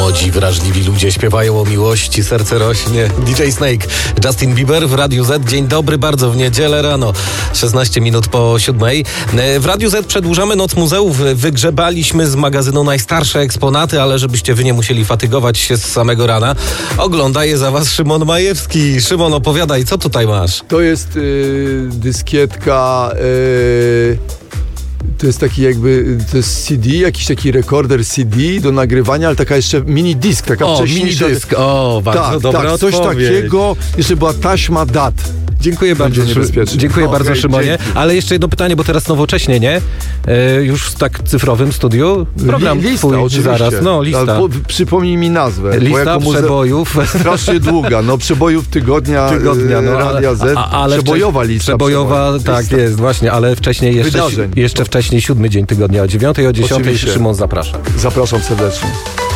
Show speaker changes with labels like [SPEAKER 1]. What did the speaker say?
[SPEAKER 1] Młodzi, wrażliwi ludzie śpiewają o miłości, serce rośnie. DJ Snake, Justin Bieber w Radiu Z. Dzień dobry, bardzo w niedzielę rano, 16 minut po 7. W Radiu Z przedłużamy Noc Muzeów. Wygrzebaliśmy z magazynu najstarsze eksponaty, ale żebyście wy nie musieli fatygować się z samego rana, ogląda je za was Szymon Majewski. Szymon, opowiadaj, co tutaj masz?
[SPEAKER 2] To jest dyskietka... To jest taki to jest CD, jakiś taki rekorder CD do nagrywania, ale taka jeszcze mini disk, taka wcześniejsza.
[SPEAKER 1] Mini disk, bardzo dobra
[SPEAKER 2] coś
[SPEAKER 1] odpowiedź.
[SPEAKER 2] takiego. Jeszcze była taśma dat.
[SPEAKER 1] Dziękuję bardzo, dziękuję bardzo, Szymonie.
[SPEAKER 2] Dzięki.
[SPEAKER 1] Ale jeszcze jedno pytanie, bo teraz nowocześnie, nie? Już w tak cyfrowym studiu. Program
[SPEAKER 2] lista,
[SPEAKER 1] twój
[SPEAKER 2] oczywiście.
[SPEAKER 1] zaraz. No, lista.
[SPEAKER 2] Przypomnij mi nazwę.
[SPEAKER 1] Lista przebojów.
[SPEAKER 2] Strasznie długa. No, przebojów tygodnia no, Radia Z.
[SPEAKER 1] Ale
[SPEAKER 2] przebojowa lista.
[SPEAKER 1] Przebojowa, tak lista. Jest, właśnie, ale wcześniej jeszcze wcześniej 7 dzień tygodnia o 9, o 10 Szymon zaprasza.
[SPEAKER 2] Zapraszam serdecznie.